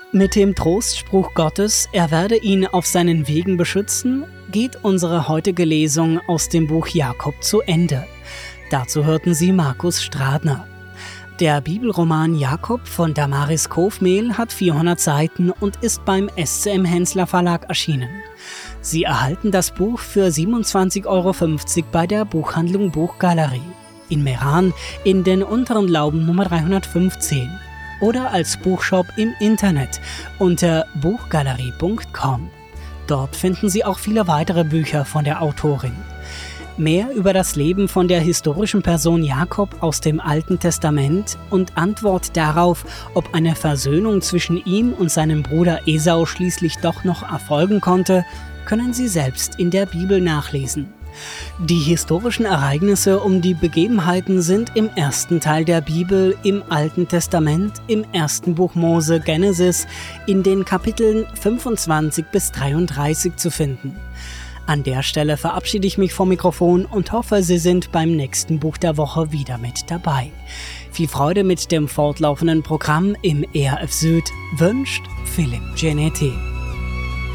Mit dem Trostspruch Gottes, er werde ihn auf seinen Wegen beschützen, geht unsere heutige Lesung aus dem Buch Jakob zu Ende. Dazu hörten Sie Markus Stradner. Der Bibelroman Jakob von Damaris Kofmehl hat 400 Seiten und ist beim SCM Hensler Verlag erschienen. Sie erhalten das Buch für 27,50 € bei der Buchhandlung Buchgalerie in Meran in den Unteren Lauben Nummer 315 oder als Buchshop im Internet unter buchgalerie.com. Dort finden Sie auch viele weitere Bücher von der Autorin. Mehr über das Leben von der historischen Person Jakob aus dem Alten Testament und Antwort darauf, ob eine Versöhnung zwischen ihm und seinem Bruder Esau schließlich doch noch erfolgen konnte, können Sie selbst in der Bibel nachlesen. Die historischen Ereignisse um die Begebenheiten sind im ersten Teil der Bibel im Alten Testament, im ersten Buch Mose Genesis, in den Kapiteln 25 bis 33 zu finden. An der Stelle verabschiede ich mich vom Mikrofon und hoffe, Sie sind beim nächsten Buch der Woche wieder mit dabei. Viel Freude mit dem fortlaufenden Programm im ERF Süd wünscht Philipp Genetti.